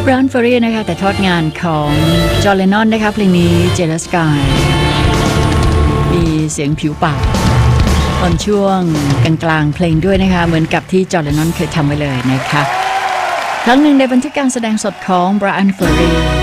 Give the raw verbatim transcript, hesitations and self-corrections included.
บรอัน เฟอร์รี่นะคะแต่ทอดงานของจอห์น เลนนอนนะคะเพลงนี้ Jealous Guy มีเสียงผิวปากตอนช่วงกลางๆเพลงด้วยนะคะเหมือนกับที่จอห์น เลนนอนเคยทำไว้เลยนะคะครั้งหนึ่งในบันทึกการแสดงสดของบรอัน เฟอร์รี่